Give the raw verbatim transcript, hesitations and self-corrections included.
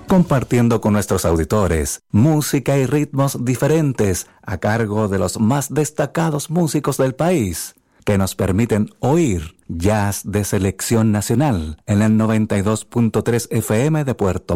compartiendo con nuestros auditores música y ritmos diferentes a cargo de los más destacados músicos del país, que nos permiten oír jazz de selección nacional en el noventa y dos punto tres F M de Puerto